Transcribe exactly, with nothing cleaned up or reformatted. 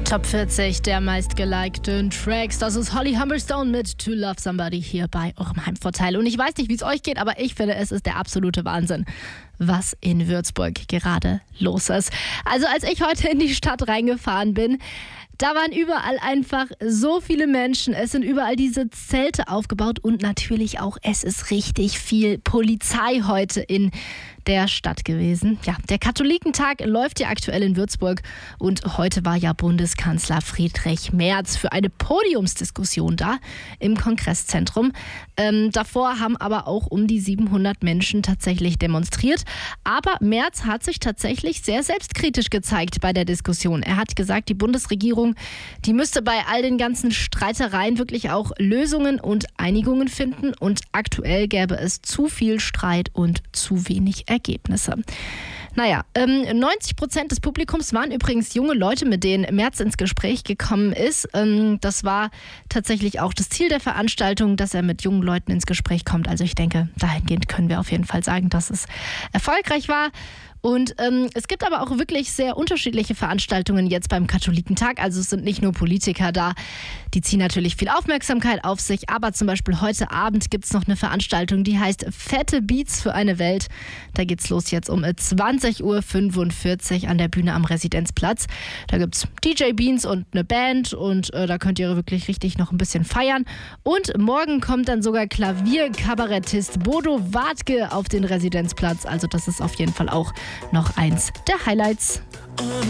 Top vierzig der meistgelikten Tracks. Das ist Holly Humberstone mit To Love Somebody hier bei eurem Heimvorteil. Und ich weiß nicht, wie es euch geht, aber ich finde, es ist der absolute Wahnsinn, was in Würzburg gerade los ist. Also als ich heute in die Stadt reingefahren bin, da waren überall einfach so viele Menschen. Es sind überall diese Zelte aufgebaut und natürlich auch, es ist richtig viel Polizei heute in der Stadt gewesen. Ja, der Katholikentag läuft ja aktuell in Würzburg und heute war ja Bundeskanzler Friedrich Merz für eine Podiumsdiskussion da im Kongresszentrum. Ähm, davor haben aber auch um die siebenhundert Menschen tatsächlich demonstriert. Aber Merz hat sich tatsächlich sehr selbstkritisch gezeigt bei der Diskussion. Er hat gesagt, die Bundesregierung, die müsste bei all den ganzen Streitereien wirklich auch Lösungen und Einigungen finden. Und aktuell gäbe es zu viel Streit und zu wenig Ergebnisse. Naja, ähm, neunzig Prozent des Publikums waren übrigens junge Leute, mit denen Merz ins Gespräch gekommen ist. Ähm, das war tatsächlich auch das Ziel der Veranstaltung, dass er mit jungen Leuten ins Gespräch kommt. Also ich denke, dahingehend können wir auf jeden Fall sagen, dass es erfolgreich war. Und ähm, es gibt aber auch wirklich sehr unterschiedliche Veranstaltungen jetzt beim Katholikentag. Also es sind nicht nur Politiker da, die ziehen natürlich viel Aufmerksamkeit auf sich. Aber zum Beispiel heute Abend gibt es noch eine Veranstaltung, die heißt Fette Beats für eine Welt. Da geht's los jetzt um zwanzig Uhr fünfundvierzig an der Bühne am Residenzplatz. Da gibt's D J Beans und eine Band und äh, da könnt ihr wirklich richtig noch ein bisschen feiern. Und morgen kommt dann sogar Klavierkabarettist Bodo Wartke auf den Residenzplatz. Also das ist auf jeden Fall auch noch eins der Highlights.